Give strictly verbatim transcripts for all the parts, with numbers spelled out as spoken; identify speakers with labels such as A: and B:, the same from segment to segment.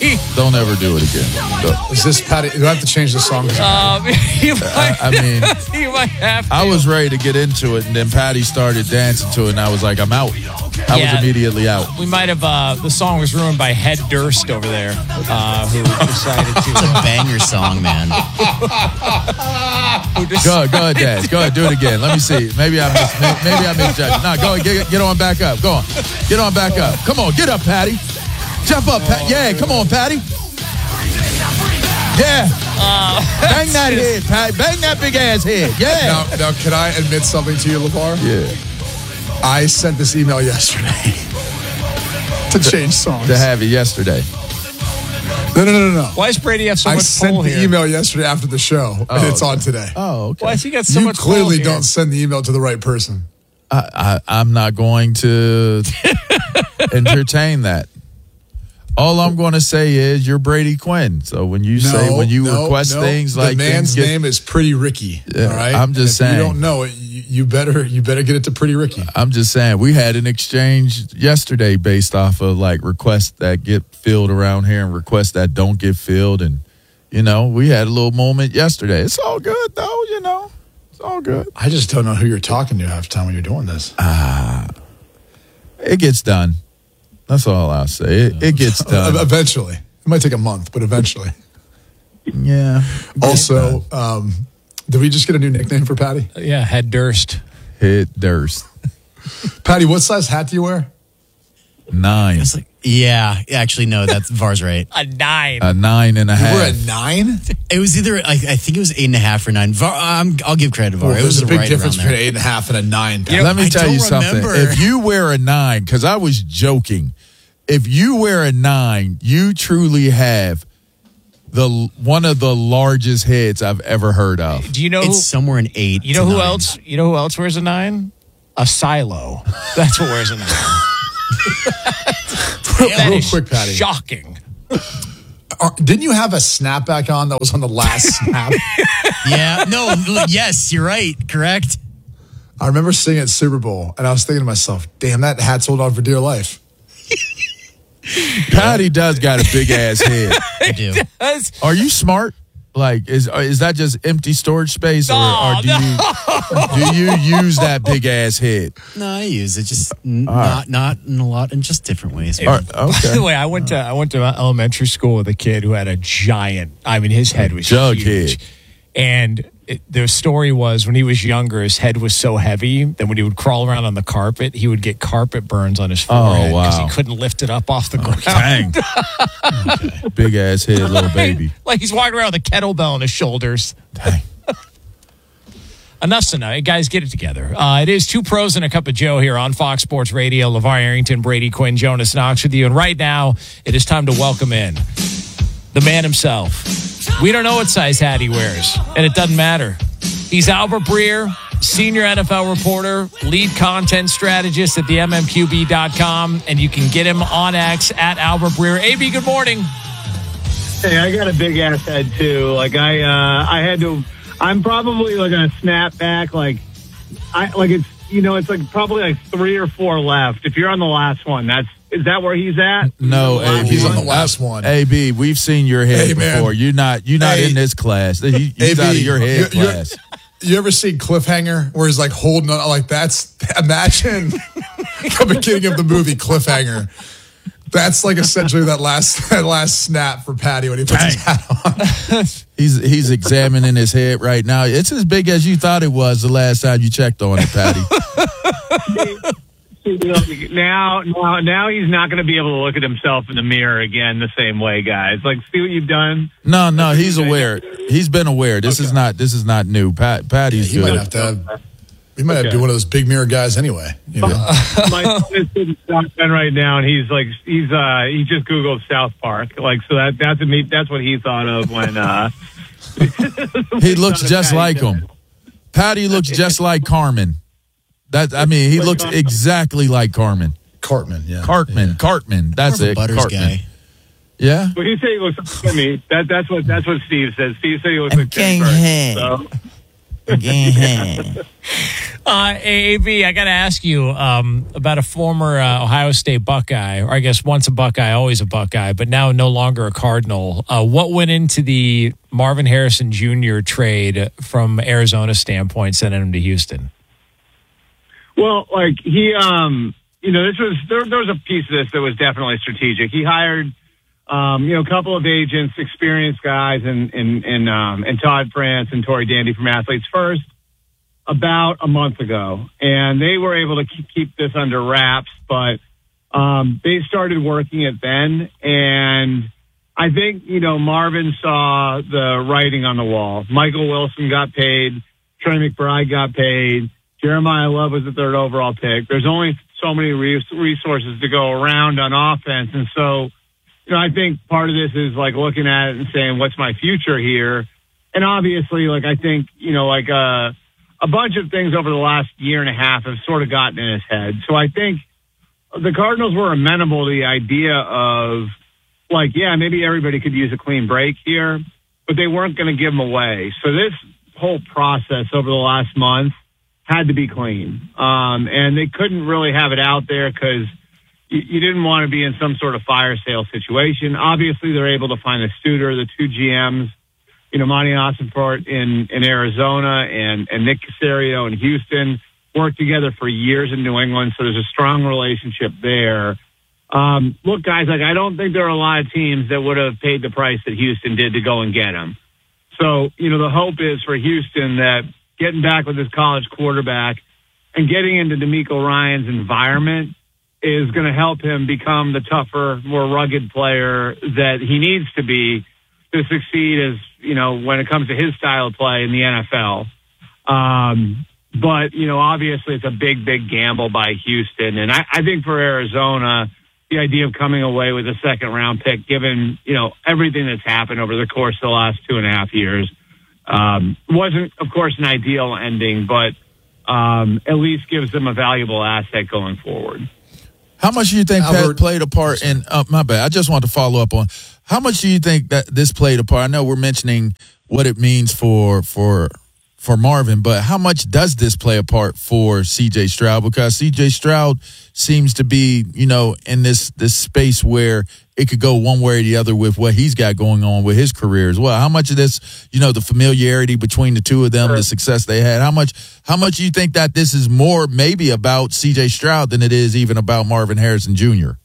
A: Don't ever do it again. So,
B: is this Patty? Do I have to change the song?
C: Um, you might,
A: I, I mean,
C: you might have to.
A: I was ready to get into it, and then Patty started dancing to it, and I was like, I'm out. I
C: Yeah.
A: was immediately out.
C: We might have, uh, the song was ruined by Head Durst over there, uh, who decided to.
D: It's a banger song, man.
A: Go ahead, go ahead, Dad. Go ahead, do it again. Let me see. Maybe I mis- maybe I misjudged. No, go ahead, get, get on back up. Go on. Get on back up. Come on, get up, Patty. Jump up, Pat. Yeah, come on, Patty. Yeah.
C: Uh,
A: Bang that head, Pat. Bang that big ass head. Yeah.
B: Now, now, can I admit something to you, LeVar?
A: Yeah.
B: I sent this email yesterday to change songs.
A: To have it yesterday.
B: No, no, no, no, no.
C: Why does Brady have so
B: I
C: much
B: sent
C: pull
B: the
C: here?
B: email yesterday after the show,
A: Oh,
B: and it's
A: okay.
B: on today.
A: Oh, okay.
C: Why has he got so
B: you
C: much
B: clearly
C: pull here?
B: don't send the email to the right person.
A: I, I, I'm not going to entertain that. All I'm going to say is you're Brady Quinn. So when you say when you
B: no,
A: request
B: no.
A: things
B: the
A: like
B: man's
A: things get,
B: name is Pretty Ricky.
A: Yeah,
B: all right,
A: I'm just
B: And if
A: saying.
B: you don't know it, you, you better you better get it to Pretty Ricky.
A: I'm just saying we had an exchange yesterday based off of like requests that get filled around here and requests that don't get filled, and you know we had a little moment yesterday. It's all good though, you know. It's all good.
B: I just don't know who you're talking to half the time when you're doing this.
A: Ah, it gets done. That's all I'll say. It, it gets done.
B: Eventually, it might take a month, but eventually.
A: Yeah.
B: Also, um, did we just get a new nickname for Patty?
C: Yeah, Head Durst.
A: Hit Durst.
B: Patty, what size hat do you wear?
A: Nine.
D: It's like, yeah, actually, no, that's Var's right.
C: A nine.
A: A nine and a
B: You
A: half.
B: wear a nine?
D: It was either, I, I think it was eight and a half or nine. Var, um, I'll give credit to Var.
B: Well,
D: it was
B: there's a big
D: right
B: difference
D: around there.
B: between an eight and a half and a nine.
C: You know,
A: Let me
D: I
A: tell
D: don't
A: you something.
D: remember.
A: If you wear a nine, because I was joking, if you wear a nine, you truly have the one of the largest heads I've ever heard of.
C: Do you know?
D: It's
C: Who,
D: somewhere in eight.
C: you know
D: to
C: who
D: nine.
C: else? You know who else wears a nine? A silo. That's what wears a nine. That
B: Real
C: is
B: quick, Patty.
C: shocking.
B: Are- didn't you have a snapback on that was on the last snap?
D: Yeah, no, l- yes, you're right. Correct.
B: I remember seeing it at Super Bowl, and I was thinking to myself, damn, that hat's hold on for dear life.
A: Patty does got a big ass head.
D: I do.
C: That's-
A: Are you smart? Like, is is that just empty storage space, or,
C: No,
A: or do you do you use that big ass head?
D: No, I use it just n- not not in a lot, in just different ways.
A: Or-
C: By the
A: okay.
C: way, I went to I went to elementary school with a kid who had a giant. I mean, his head was
A: Jug
C: huge.
A: head.
C: And it, the story was when he was younger, his head was so heavy that when he would crawl around on the carpet, he would get carpet burns on his forehead because
A: wow.
C: he couldn't lift it up off the ground.
A: Dang. Big ass head, little baby.
C: Like he's walking around with a kettlebell on his shoulders.
A: Dang.
C: Enough's enough. Guys, get it together. Uh, it is Two Pros and a Cup of Joe here on Fox Sports Radio. LeVar Arrington, Brady Quinn, Jonas Knox with you. And right now, it is time to welcome in the man himself. We don't know what size hat he wears, and it doesn't matter. He's Albert Breer, senior N F L reporter, lead content strategist at the M M Q B dot com, and you can get him on X at Albert Breer. A B, good morning.
E: Hey, I got a big ass head too. Like I, uh, I had to. I'm probably like gonna snap back. Like I, like it's you know, it's like probably like three or four left. If you're on the last one, that's is that where he's at?
A: No,
E: He's on the
A: A B.
E: last
B: He's on
E: one?
B: the last one.
A: A B, we've seen your head
B: Hey, man.
A: before. You're not you're not
B: Hey.
A: in this class. He, he's
B: A B,
A: out of your head
B: you- you're-
A: class.
B: You ever see Cliffhanger where he's like holding on like that's imagine the beginning of the movie Cliffhanger. That's like essentially that last that last snap for Patty when he puts his hat on.
A: He's he's examining his head right now. It's as big as you thought it was the last time you checked on it, Patty.
E: Now, now, now he's not going to be able to look at himself in the mirror again the same way, guys. Like, see what you've done.
A: No, no, he's aware. He's been aware. This is not this is not new. Pat Patty's
B: He
A: good.
B: might have to have, he might have to
E: Okay.
B: be one of those big mirror guys anyway. You know?
E: My son is sitting shotgun right now, and he's like, he's uh, he just Googled South Park. Like, so that that's what he, that's what he thought of when uh,
A: He looks just
E: Patty
A: like
E: said
A: him. Patty looks just like Carmen. That I mean, he looks exactly like Carmen.
B: Cartman, yeah.
A: Cartman,
B: Yeah.
A: Cartman. That's
D: More of a
A: it.
D: Butters
A: Cartman.
D: guy.
A: Yeah.
E: When you say he looks like me, that that's what that's what Steve says. Steve said he looks like
A: Okay,
E: Tim
A: hey.
E: Burton. So.
C: Uh, A B, I got to ask you um, about a former uh, Ohio State Buckeye, or I guess once a Buckeye, always a Buckeye, but now no longer a Cardinal. Uh, what went into the Marvin Harrison Junior trade from Arizona's standpoint, sending him to Houston?
E: Well, like he, um, you know, this was there, there was a piece of this that was definitely strategic. He hired, um, you know, a couple of agents, experienced guys, and and and um, and Todd France and Tori Dandy from Athletes First about a month ago, and they were able to keep, keep this under wraps. But um, they started working it then, and I think you know Marvin saw the writing on the wall. Michael Wilson got paid, Trey McBride got paid. Jeremiah Love was the third overall pick. There's only so many resources to go around on offense. And so, you know, I think part of this is like looking at it and saying, what's my future here? And obviously, like, I think, you know, like uh, a bunch of things over the last year and a half have sort of gotten in his head. So I think the Cardinals were amenable to the idea of like, yeah, maybe everybody could use a clean break here, but they weren't going to give him away. So this whole process over the last month had to be clean. Um, and they couldn't really have it out there because you, you didn't want to be in some sort of fire sale situation. Obviously, they're able to find a suitor, the two G Ms, you know, Monty Ossenfort in, in Arizona and, and Nick Caserio in Houston, worked together for years in New England. So there's a strong relationship there. Um, look, guys, like I don't think there are a lot of teams that would have paid the price that Houston did to go and get him. So, you know, the hope is for Houston that getting back with his college quarterback and getting into DeMeco Ryan's environment is going to help him become the tougher, more rugged player that he needs to be to succeed as, you know, when it comes to his style of play in the N F L. Um, but, you know, obviously it's a big, big gamble by Houston. And I, I think for Arizona, the idea of coming away with a second round pick, given, you know, everything that's happened over the course of the last two and a half years, Um, wasn't, of course, an ideal ending, but um, at least gives them a valuable asset going forward.
A: How much do you think
B: Albert,
A: Pat played a part in? Uh, my bad. I just want to follow up on how much do you think that this played a part? I know we're mentioning what it means for for for Marvin, but how much does this play a part for C J Stroud? Because C J Stroud seems to be, you know, in this this space where it could go one way or the other with what he's got going on with his career as well. How much of this, you know, the familiarity between the two of them, sure. the success they had, how much, how much do you think that this is more maybe about C J Stroud than it is even about Marvin Harrison Junior?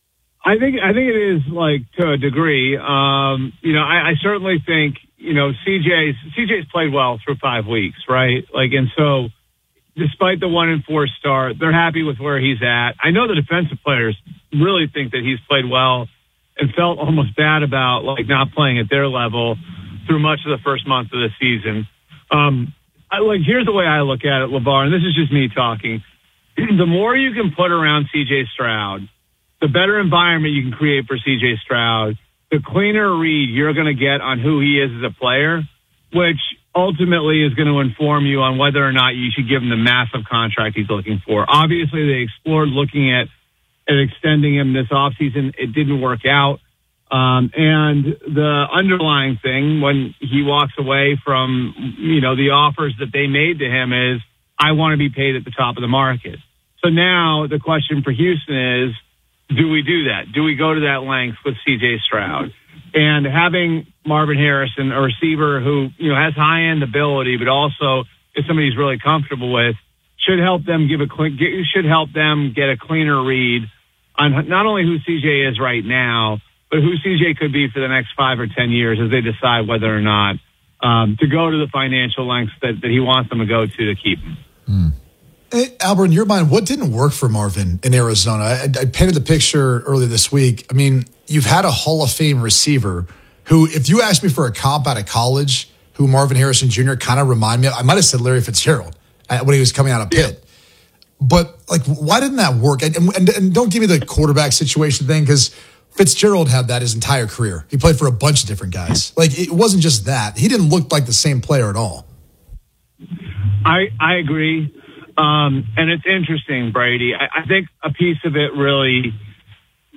E: I think, I think it is like to a degree. Um, you know, I, I certainly think, you know, C J's, C J's played well through five weeks, right? Like, and so despite the one and four start, they're happy with where he's at. I know the defensive players really think that he's played well and felt almost bad about like not playing at their level through much of the first month of the season. Um, I, like, here's the way I look at it, LeVar, and this is just me talking. The more you can put around C J Stroud, the better environment you can create for C J Stroud, the cleaner read you're going to get on who he is as a player, which ultimately is going to inform you on whether or not you should give him the massive contract he's looking for. Obviously, they explored looking at and extending him this offseason. It didn't work out. Um, and the underlying thing when he walks away from, you know, the offers that they made to him is, I want to be paid at the top of the market. So now the question for Houston is, do we do that? Do we go to that length with C J Stroud? And having Marvin Harrison, a receiver who, you know, has high-end ability, but also is somebody he's really comfortable with, should help them give a clean, should help them get a cleaner read on not only who C J is right now, but who C J could be for the next five or ten years as they decide whether or not um, to go to the financial lengths that, that he wants them to go to to keep him.
B: Hmm. Hey, Albert, in your mind, what didn't work for Marvin in Arizona? I, I painted the picture earlier this week. I mean, you've had a Hall of Fame receiver who, if you asked me for a comp out of college, who Marvin Harrison Junior kind of remind me of, I might have said Larry Fitzgerald when he was coming out of Pitt. Yeah. But, like, why didn't that work? And, and, and don't give me the quarterback situation thing, because Fitzgerald had that his entire career. He played for a bunch of different guys. Like, it wasn't just that. He didn't look like the same player at all.
E: I I agree. Um, and it's interesting, Brady. I, I think a piece of it really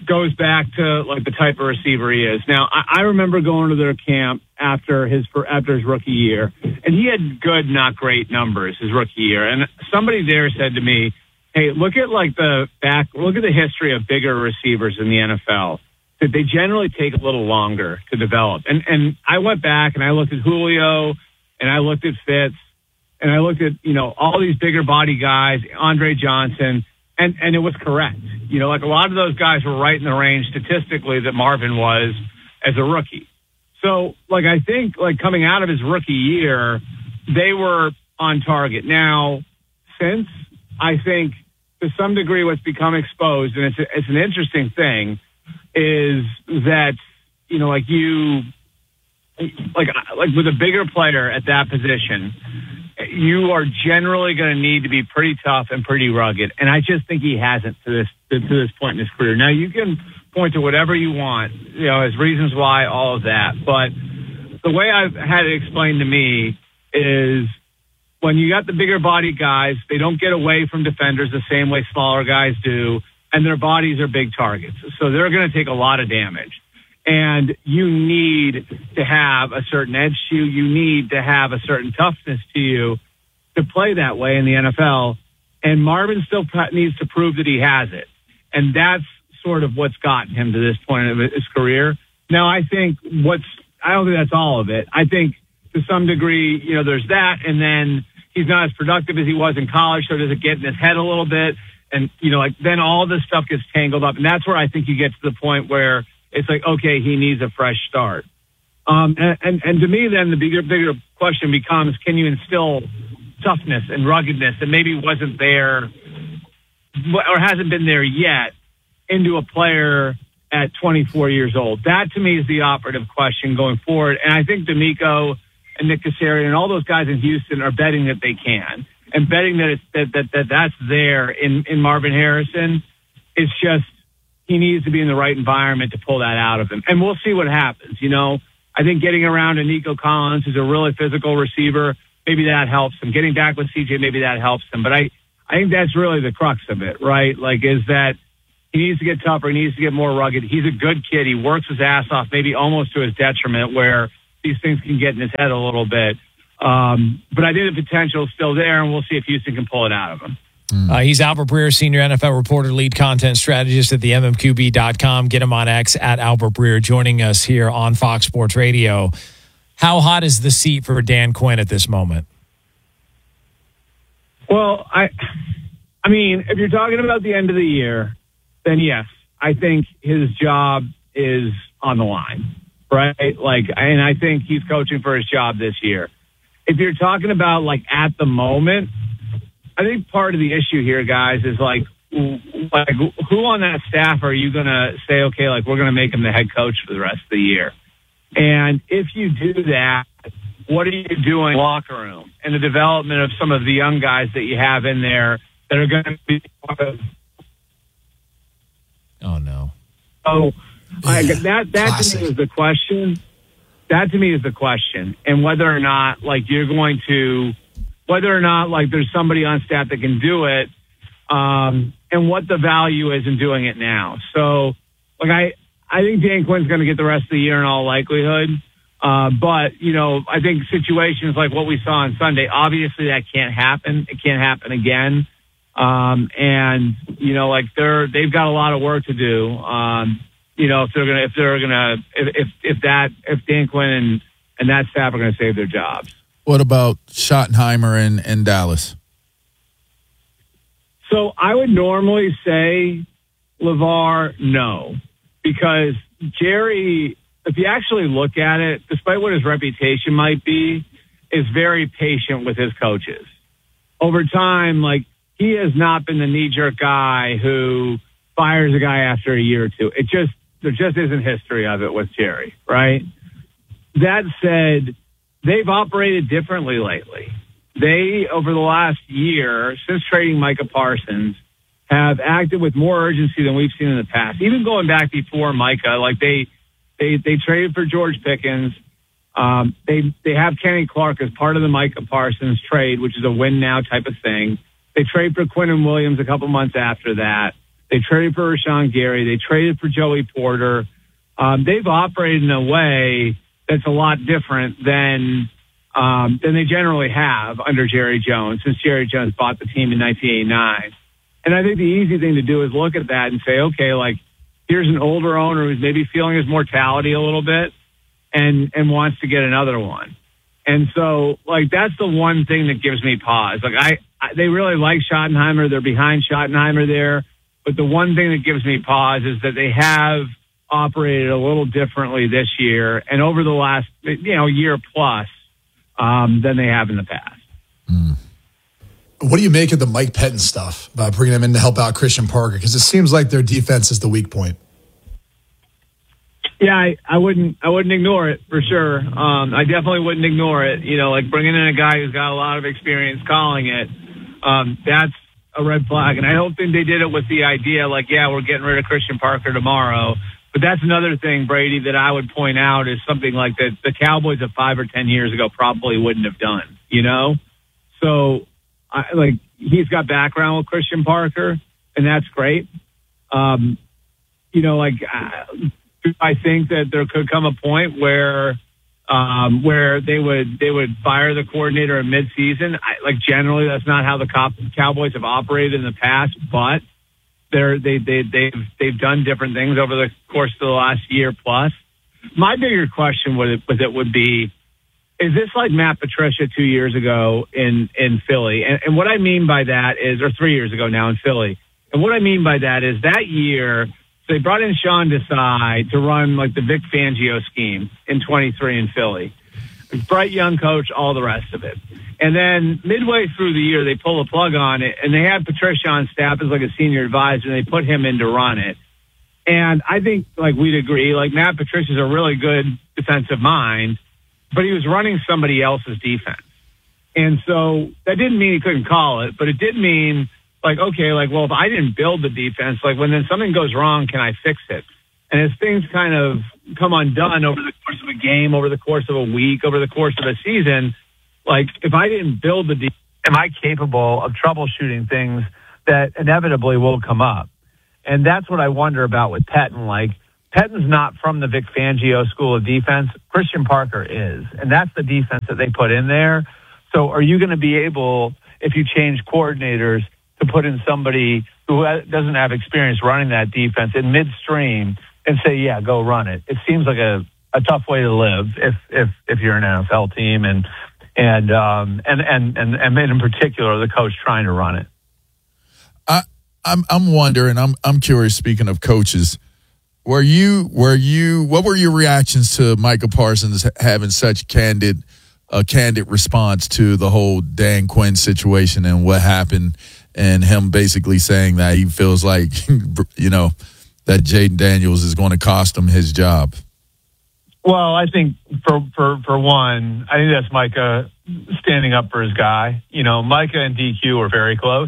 E: goes back to like the type of receiver he is. Now, I, I remember going to their camp after his for, after his rookie year, and he had good, not great numbers his rookie year. And somebody there said to me, "Hey, look at like the back, look at the history of bigger receivers in the N F L. That they generally take a little longer to develop." And and I went back and I looked at Julio, and I looked at Fitz, and I looked at you know all these bigger body guys, Andre Johnson. And and it was correct. You know, like a lot of those guys were right in the range statistically that Marvin was as a rookie. So, like, I think, like, coming out of his rookie year, they were on target. Now, since I think to some degree what's become exposed, and it's, a, it's an interesting thing, is that, you know, like you, like, like with a bigger player at that position, you are generally going to need to be pretty tough and pretty rugged. And I just think he hasn't to this to, to this point in his career. Now, you can point to whatever you want, you know, as reasons why, all of that. But the way I've had it explained to me is when you got the bigger body guys, they don't get away from defenders the same way smaller guys do, and their bodies are big targets. So they're going to take a lot of damage. And you need to have a certain edge to you. You need to have a certain toughness to you to play that way in the N F L. And Marvin still needs to prove that he has it. And that's sort of what's gotten him to this point of his career. Now, I think what's, I don't think that's all of it. I think to some degree, you know, there's that. And then he's not as productive as he was in college. So does it get in his head a little bit? And, you know, like then all this stuff gets tangled up. And that's where I think you get to the point where it's like, okay, he needs a fresh start. Um, and, and, and to me, then the bigger, bigger question becomes, can you instill toughness and ruggedness that maybe wasn't there or hasn't been there yet into a player at twenty-four years old? That to me is the operative question going forward. And I think D'Amico and Nick Caserio and all those guys in Houston are betting that they can, and betting that it's, that, that, that that's there in, in Marvin Harrison. It's just, he needs to be in the right environment to pull that out of him. And we'll see what happens. You know, I think getting around to Nico Collins, who's a really physical receiver, maybe that helps him. Getting back with C J, maybe that helps him. But I, I think that's really the crux of it, right? Like, is that he needs to get tougher. He needs to get more rugged. He's a good kid. He works his ass off, maybe almost to his detriment, where these things can get in his head a little bit. Um, but I think the potential is still there, and we'll see if Houston can pull it out of him.
C: Uh, he's Albert Breer, senior N F L reporter, lead content strategist at the M M Q B dot com. Get him on X at Albert Breer, joining us here on Fox Sports Radio. How hot is the seat for Dan Quinn at this moment?
E: Well, I, I mean, if you're talking about the end of the year, then yes, I think his job is on the line, right? Like, and I think he's coaching for his job this year. If you're talking about like at the moment, I think part of the issue here, guys, is like, like who on that staff are you going to say, okay, like we're going to make him the head coach for the rest of the year? And if you do that, what are you doing in the locker room and the development of some of the young guys that you have in there that are going to be part of?
C: Oh, no.
E: So
B: Yeah,
E: I, that, that
B: classic.
E: to me is the question. That to me is the question. And whether or not, like, you're going to, whether or not, like, there's somebody on staff that can do it, um, and what the value is in doing it now. So, like, I, I think Dan Quinn's going to get the rest of the year in all likelihood. Uh, but, you know, I think situations like what we saw on Sunday, obviously that can't happen. It can't happen again. Um, and, you know, like they're, they've got a lot of work to do. Um, you know, if they're going to, if they're going to, if, if, if that, if Dan Quinn and, and that staff are going to save their jobs.
A: What about Schottenheimer and, and Dallas?
E: So I would normally say LeVar, no, because Jerry, if you actually look at it, despite what his reputation might be, is very patient with his coaches. Over time, like, he has not been the knee-jerk guy who fires a guy after a year or two. It just, there just isn't history of it with Jerry, right? That said, they've operated differently lately. They, over the last year, since trading Micah Parsons, have acted with more urgency than we've seen in the past. Even going back before Micah, like they, they, they traded for George Pickens. Um, they, they have Kenny Clark as part of the Micah Parsons trade, which is a win now type of thing. They trade for Quinnen Williams a couple months after that. They traded for Rashawn Gary. They traded for Joey Porter. Um, they've operated in a way that's a lot different than um, than they generally have under Jerry Jones, since Jerry Jones bought the team in nineteen eighty-nine. And I think the easy thing to do is look at that and say, okay, like, here's an older owner who's maybe feeling his mortality a little bit and, and wants to get another one. And so, like, that's the one thing that gives me pause. Like, I, I they really like Schottenheimer. They're behind Schottenheimer there. But the one thing that gives me pause is that they have operated a little differently this year and over the last, you know, year plus um, than they have in the past.
A: Mm.
B: What do you make of the Mike Pettin stuff about bringing him in to help out Christian Parker? Because it seems like their defense is the weak point.
E: Yeah, I, I wouldn't. I wouldn't ignore it for sure. Um, I definitely wouldn't ignore it. You know, like bringing in a guy who's got a lot of experience calling it. Um, that's a red flag, and I don't think they did it with the idea like, yeah, we're getting rid of Christian Parker tomorrow. But that's another thing, Brady, that I would point out is something like that the Cowboys of five or ten years ago probably wouldn't have done. You know, so. I, like he's got background with Christian Parker, and that's great. Um, you know, like I, I think that there could come a point where um, where they would they would fire the coordinator in midseason. I, like generally, that's not how the Cow- Cowboys have operated in the past, but they're they they they've they've done different things over the course of the last year plus. My bigger question with it, with it would be, is this like Matt Patricia two years ago in, in Philly? And, and what I mean by that is, or three years ago now in Philly. And what I mean by that is that year, so they brought in Sean Desai to run like the Vic Fangio scheme in twenty-three in Philly. Bright young coach, all the rest of it. And then midway through the year, they pull the plug on it, and they had Patricia on staff as like a senior advisor, and they put him in to run it. And I think like we'd agree, like Matt Patricia's a really good defensive mind, but he was running somebody else's defense. And so that didn't mean he couldn't call it, but it did mean like, okay, like, well, if I didn't build the defense, like when then something goes wrong, can I fix it? And as things kind of come undone over the course of a game, over the course of a week, over the course of a season, like if I didn't build the defense, am I capable of troubleshooting things that inevitably will come up? And that's what I wonder about with Pettin. Like, Pettin's not from the Vic Fangio school of defense. Christian Parker is. And that's the defense that they put in there. So are you going to be able, if you change coordinators, to put in somebody who doesn't have experience running that defense in midstream and say, yeah, go run it? It seems like a, a tough way to live if, if, if you're an N F L team and, and, um, and, and, and, and in particular, the coach trying to run it.
A: I, I'm, I'm wondering, I'm, I'm curious, speaking of coaches, Were you, were you, what were your reactions to Micah Parsons having such candid, a candid response to the whole Dan Quinn situation and what happened, and him basically saying that he feels like, you know, that Jaden Daniels is going to cost him his job?
E: Well, I think for, for, for one, I think that's Micah standing up for his guy. You know, Micah and D Q are very close.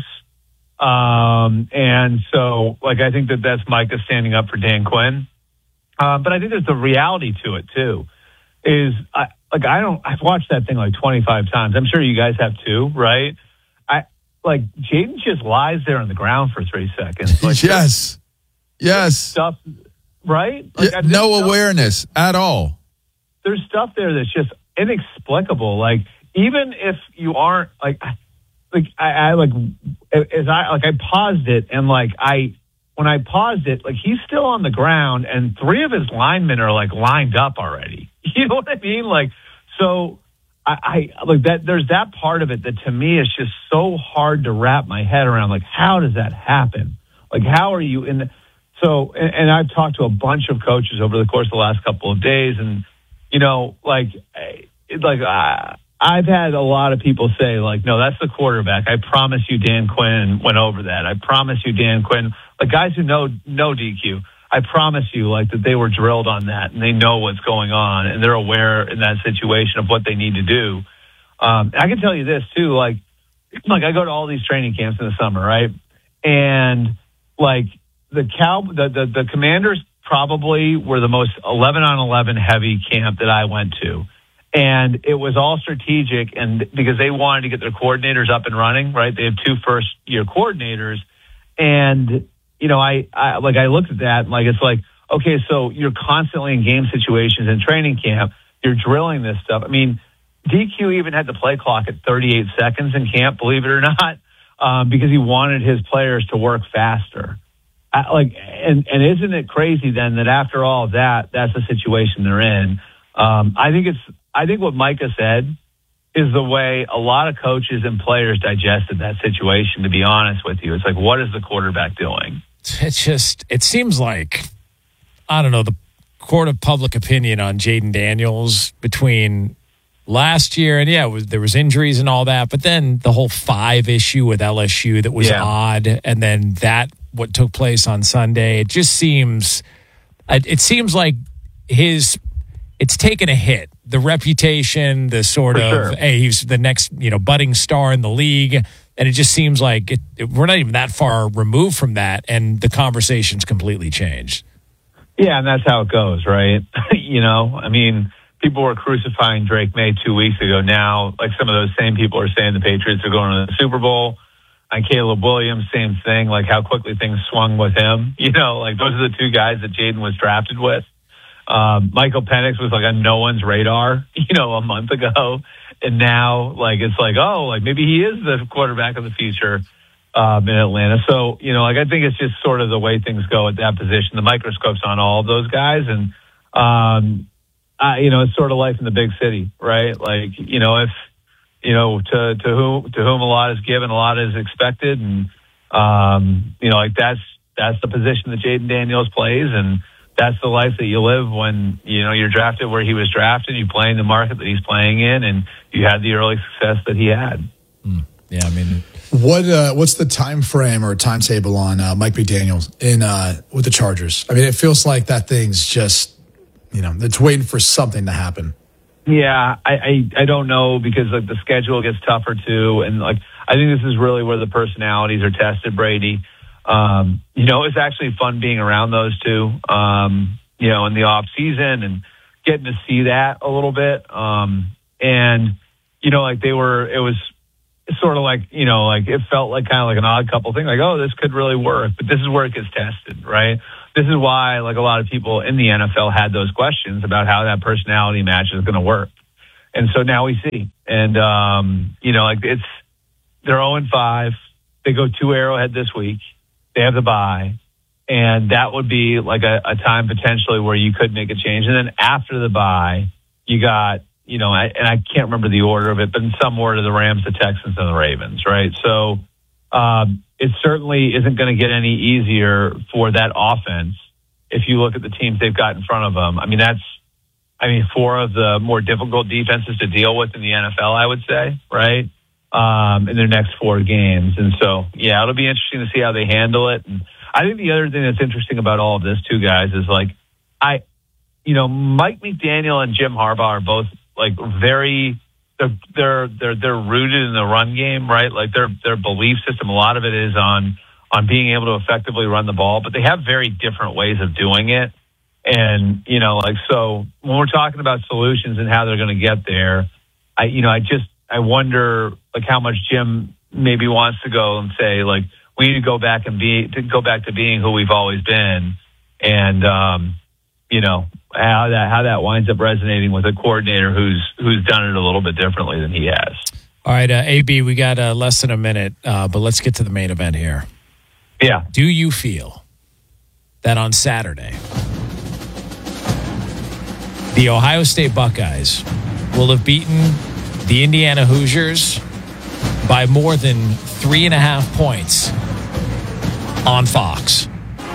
E: Um, and so, like, I think that that's Micah standing up for Dan Quinn. Um, but I think there's the reality to it too, is I, like, I don't, I've watched that thing like twenty-five times. I'm sure you guys have too, right? I like Jaden just lies there on the ground for three seconds. Like,
A: yes. Yes.
E: Stuff, right? Like,
A: yeah, no stuff, awareness at all.
E: There's stuff there that's just inexplicable. Like, even if you aren't like, Like I, I like as I like I paused it and like I when I paused it, like he's still on the ground and three of his linemen are like lined up already. You know what I mean? Like so I, I like that there's that part of it that to me is just so hard to wrap my head around. Like, how does that happen? Like, how are you in the, so and, and I've talked to a bunch of coaches over the course of the last couple of days, and you know, like like uh I've had a lot of people say, like, no, that's the quarterback. I promise you Dan Quinn went over that. I promise you Dan Quinn, like guys who know, know D Q, I promise you, like, that they were drilled on that and they know what's going on and they're aware in that situation of what they need to do. Um, I can tell you this, too, like, like I go to all these training camps in the summer, right? And, like, the cow, the, the, the Commanders probably were the most eleven on eleven heavy camp that I went to. And it was all strategic, and because they wanted to get their coordinators up and running, right? They have two first-year coordinators, and you know, I, I like I looked at that and like it's like, okay, so you're constantly in game situations in training camp. You're drilling this stuff. I mean, D Q even had the play clock at thirty-eight seconds in camp, believe it or not, um, because he wanted his players to work faster. I, like, and, and isn't it crazy then that after all of that, that's the situation they're in? Um, I think it's, I think what Micah said is the way a lot of coaches and players digested that situation, to be honest with you. It's like, what is the quarterback doing?
C: It's just, it seems like, I don't know, the court of public opinion on Jaden Daniels between last year, and yeah, it was, there was injuries and all that, but then the whole five issue with L S U that was
E: Yeah.
C: odd, and then that, what took place on Sunday, it just seems, it seems like his, it's taken a hit. The reputation, the sort
E: For
C: of,
E: sure.
C: hey, he's the next, you know, budding star in the league. And it just seems like it, it, we're not even that far removed from that. And the conversation's completely changed.
E: Yeah, and that's how it goes, right? You know, I mean, people were crucifying Drake May two weeks ago. Now, like some of those same people are saying the Patriots are going to the Super Bowl. And Caleb Williams, same thing, like how quickly things swung with him. You know, like those are the two guys that Jaden was drafted with. Um, Michael Penix was like on no one's radar, you know, a month ago. And now, like, it's like, oh, like maybe he is the quarterback of the future um, in Atlanta. So, you know, like I think it's just sort of the way things go at that position. The microscope's on all of those guys. And, um, I, you know, it's sort of life in the big city, right? Like, you know, if, you know, to, to whom, to whom a lot is given, a lot is expected. And, um, you know, like that's, that's the position that Jaden Daniels plays. And that's the life that you live when, you know, you're drafted where he was drafted, you play in the market that he's playing in, and you had the early success that he had.
C: Mm. Yeah, I mean,
B: What uh, what's the time frame or timetable on uh, Mike McDaniel in uh, with the Chargers? I mean, it feels like that thing's just, you know, it's waiting for something to happen.
E: Yeah, I, I, I don't know because like the schedule gets tougher too, and like I think this is really where the personalities are tested, Brady. Um, you know, it's actually fun being around those two, um, you know, in the off season and getting to see that a little bit. Um, and, you know, like they were, it was sort of like, you know, like it felt like kind of like an odd couple thing, like, oh, this could really work, but this is where it gets tested, right? This is why like a lot of people in the N F L had those questions about how that personality match is going to work. And so now we see, and, um, you know, like it's, they're oh and five. They go to Arrowhead this week. They have the bye, and that would be like a, a time potentially where you could make a change. And then after the bye, you got, you know, I, and I can't remember the order of it, but in some order, the Rams, the Texans, and the Ravens, right? So um, it certainly isn't going to get any easier for that offense if you look at the teams they've got in front of them. I mean, that's, I mean, four of the more difficult defenses to deal with in the N F L, I would say, right? Um, in their next four games. And so, yeah, it'll be interesting to see how they handle it. And I think the other thing that's interesting about all of this too, guys, is like, I, you know, Mike McDaniel and Jim Harbaugh are both like very, they're, they're, they're, they're rooted in the run game, right? Like their, their belief system, a lot of it is on, on being able to effectively run the ball, but they have very different ways of doing it. And, you know, like, so when we're talking about solutions and how they're going to get there, I, you know, I just, I wonder like how much Jim maybe wants to go and say, like, we need to go back and be, to go back to being who we've always been. And, um, you know, how that, how that winds up resonating with a coordinator who's, who's done it a little bit differently than he has.
C: all right, uh, A B, we got uh, less than a minute, uh, but let's get to the main event here.
E: Yeah.
C: Do you feel that on Saturday, the Ohio State Buckeyes will have beaten the Indiana Hoosiers by more than three and a half points on Fox?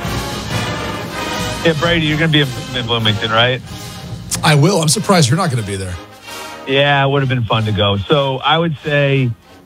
E: Yeah, Brady, you're going to be in Bloomington, right?
B: I will. I'm surprised you're not going to be there.
E: Yeah, it would have been fun to go. So I would say,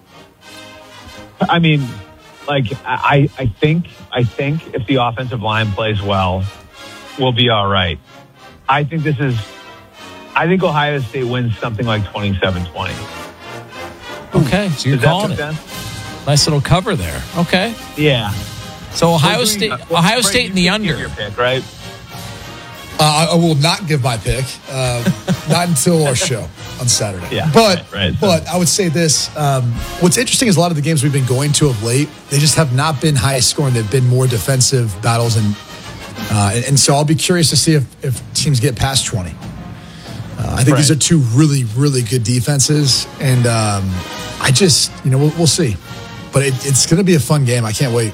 E: I mean, like, I, I think, I think if the offensive line plays well, we'll be all right. I think this is, I think Ohio State wins something like twenty-seven twenty.
C: Okay, so you're
E: Does that
C: calling
E: make
C: it.
E: sense?
C: Nice little cover there. Okay.
E: Yeah.
C: So Ohio
E: We're
C: State,
E: doing- well,
C: Ohio
E: Brady,
C: State in the
E: you can give
C: under.
E: Your pick, right?
B: Uh, I will not give my pick, uh, not until our show on Saturday.
E: Yeah,
B: but
E: right, right.
B: but I would say this: um, what's interesting is a lot of the games we've been going to of late, they just have not been high scoring. They've been more defensive battles, and uh, and, and so I'll be curious to see if, if teams get past twenty. Uh, I think
E: Right.
B: these are two really really good defenses, and um, I just you know we'll, we'll see, but it, it's going to be a fun game. I can't wait.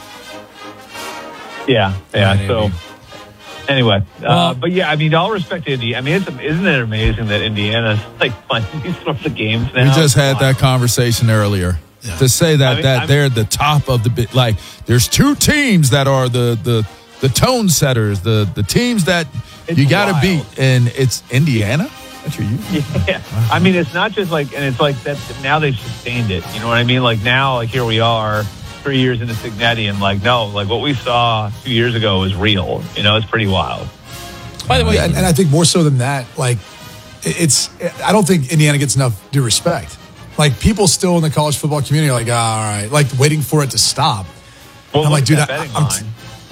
E: Yeah, yeah.
C: Right,
E: so
C: Andy.
E: anyway,
C: Well-
E: uh, but yeah, I mean, all respect to Indy. I mean, it's, isn't it amazing that Indiana's like playing these sorts of games now?
A: We just had
E: Come on.
A: that conversation earlier.
B: Yeah.
A: To say that
E: I mean,
A: that
E: I'm-
A: they're the top of the bit, like there's two teams that are the the the tone setters, the the teams that
E: It's
A: you got to
E: wild.
A: beat, and it's Indiana. That's your you.
E: Yeah, I mean, it's not just like, and it's like that. Now they've sustained it. You know what I mean? Like now, like here we are, three years into Signetti, and like no, like what we saw two years ago was real. You know, it's pretty wild.
C: By the way,
B: Yeah, and, and I think more so than that, like it- it's. I don't think Indiana gets enough due respect. Like people still in the college football community are like, oh, all right, like waiting for it to stop.
E: Well,
B: I'm
E: look
B: like,
E: at
B: dude,
E: that
B: I-
E: betting
B: I'm-
E: line.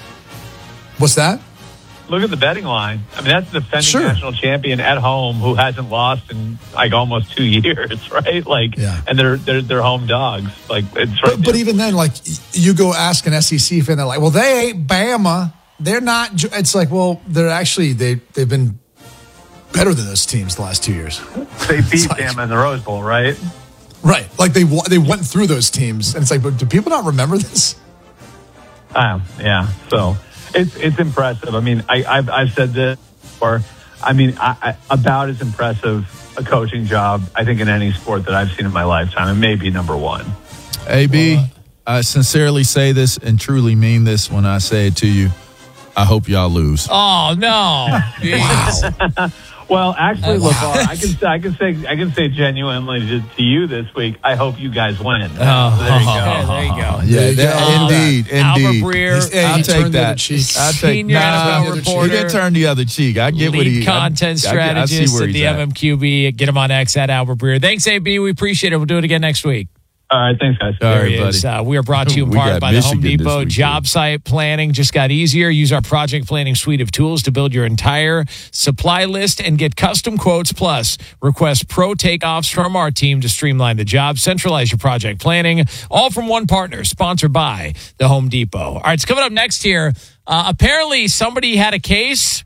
B: What's that?
E: Look at the betting line. I mean, that's the defending
B: Sure.
E: national champion at home who hasn't lost in like almost two years, right? Like,
B: Yeah.
E: and they're they're they're home dogs. Like, it's right.
B: But, but even then, like y- you go ask an S E C fan, they're like, well, they ain't Bama. They're not. Ju-" It's like, well, they're actually they they've been better than those teams the last two years.
E: they beat
B: like-
E: them in the Rose Bowl, right?
B: Right. Like they wa- they went through those teams, and it's like, but do people not remember this?
E: Um, yeah. So it's it's impressive. I mean, I, I've I've said this before. I mean, I, I, about as impressive a coaching job I think in any sport that I've seen in my lifetime, and maybe number one.
A: A B, I sincerely say this and truly mean this when I say it to you. I hope y'all lose.
C: oh no! Jeez.
E: Well, actually,
C: Wow.
E: LeVar, I can say I can say I can say genuinely to, to you this week. I hope you guys win. So
C: Oh,
E: there you go.
C: okay, there you go.
A: Yeah,
B: you
A: that,
B: go.
A: indeed,
C: Albert
A: indeed.
C: Breer,
B: He's- hey,
A: I'll
B: he
A: take
B: turned the other
A: that.
B: cheek.
A: I'll take
C: Senior
A: nah,
C: N F L
A: He
C: reporter.
A: did turn the other cheek. I get what
C: Lead
A: he.
C: content
A: I, I, I see
C: strategist
A: where
C: at
A: he's
C: the
A: at.
C: M M Q B. Get him on X at Albert Breer. Thanks, A B. We appreciate it. We'll do it again next week.
E: All right, thanks, guys.
A: All
C: There
A: right,
C: he is.
A: buddy.
C: Uh, we are brought to you in
A: We
C: part
A: got
C: by the Home
A: Michigan this
C: Depot.
A: week,
C: Job
A: too.
C: site planning just got easier. Use our project planning suite of tools to build your entire supply list and get custom quotes. Plus, request pro takeoffs from our team to streamline the job. Centralize your project planning. All from one partner. Sponsored by the Home Depot. All right, it's coming up next here. Uh, apparently, somebody had a case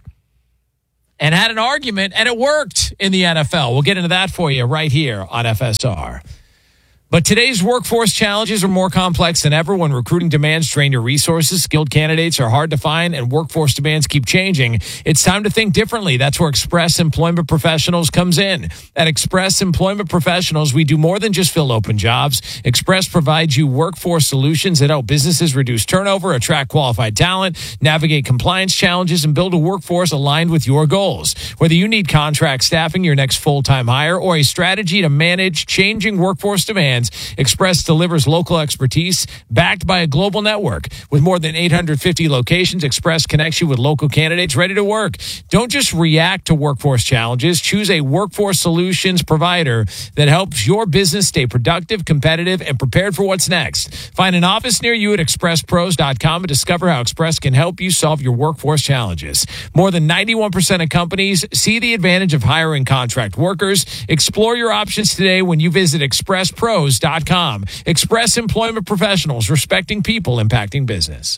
C: and had an argument, and it worked in the N F L. We'll get into that for you right here on F S R. But today's workforce challenges are more complex than ever. When recruiting demands strain your resources, skilled candidates are hard to find, and workforce demands keep changing. It's time to think differently. That's where Express Employment Professionals comes in. At Express Employment Professionals, we do more than just fill open jobs. Express provides you workforce solutions that help businesses reduce turnover, attract qualified talent, navigate compliance challenges, and build a workforce aligned with your goals. Whether you need contract staffing, your next full-time hire, or a strategy to manage changing workforce demands, Express delivers local expertise backed by a global network. With more than eight hundred fifty locations, Express connects you with local candidates ready to work. Don't just react to workforce challenges. Choose a workforce solutions provider that helps your business stay productive, competitive, and prepared for what's next. Find an office near you at express pros dot com and discover how Express can help you solve your workforce challenges. More than ninety-one percent of companies see the advantage of hiring contract workers. Explore your options today when you visit express pros dot com. Express Employment Professionals, respecting people, impacting business.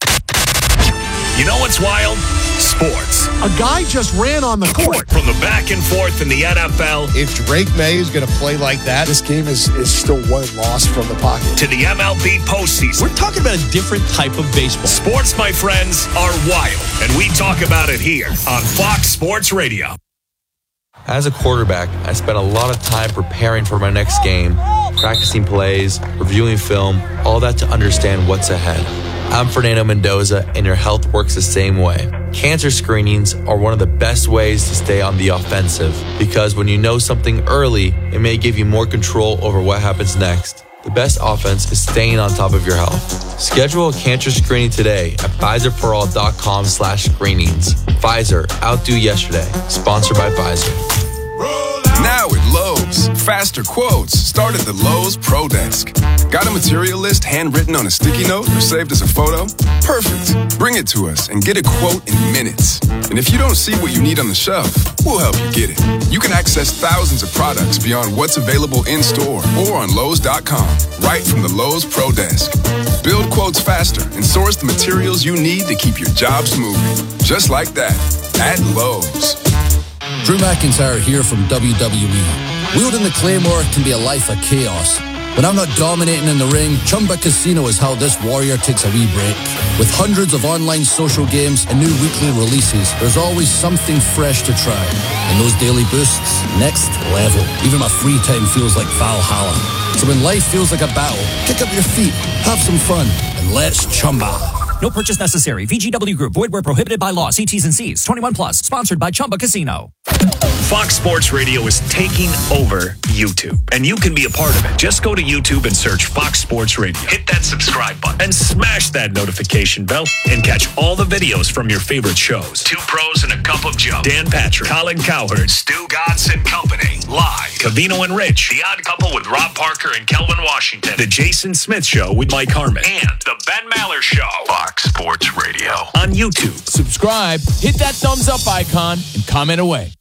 F: You know what's wild? Sports.
G: A guy just ran on the court.
F: From the back and forth in the N F L
G: If Drake May is going to play like that,
H: This game is, is still one loss from the pocket.
F: to the M L B postseason.
I: We're talking about a different type of baseball.
F: Sports, my friends, are wild, and we talk about it here on Fox Sports Radio.
J: As a quarterback, I spent a lot of time preparing for my next game, practicing plays, reviewing film, all that to understand what's ahead. I'm Fernando Mendoza, and your health works the same way. Cancer screenings are one of the best ways to stay on the offensive, because when you know something early, it may give you more control over what happens next. The best offense is staying on top of your health. Schedule a cancer screening today at Pfizer for all dot com slash screenings. Pfizer, outdo yesterday. Sponsored by Pfizer.
K: Now at Lowe's, faster quotes start at the Lowe's Pro Desk. Got a material list handwritten on a sticky note or saved as a photo? Perfect. Bring it to us and get a quote in minutes. And if you don't see what you need on the shelf, we'll help you get it. You can access thousands of products beyond what's available in store or on Lowe's dot com, right from the Lowe's Pro Desk. Build quotes faster and source the materials you need to keep your jobs moving. Just like that, at Lowe's.
L: Drew McIntyre here from W W E. Wielding the Claymore can be a life of chaos. When I'm not dominating in the ring, Chumba Casino is how this warrior takes a wee break. With hundreds of online social games and new weekly releases, there's always something fresh to try. And those daily boosts, next level. Even my free time feels like Valhalla. So when life feels like a battle, kick up your feet, have some fun, and let's Chumba.
M: No purchase necessary. V G W Group. Void where prohibited by law. See T's and C's. twenty-one plus. Sponsored by Chumba Casino.
F: Fox Sports Radio is taking over YouTube, and you can be a part of it. Just go to YouTube and search Fox Sports Radio. Hit that subscribe button and smash that notification bell and catch all the videos from your favorite shows. Two Pros and a Cup of Joe. Dan Patrick, Colin Cowherd, Stu Godson Company. Live. Cavino and Rich. The Odd Couple with Rob Parker and Kelvin Washington. The Jason Smith Show with Mike Harmon. And The Ben Maller Show. Fox Sports Radio. On YouTube.
C: Subscribe, hit that thumbs up icon, and comment away.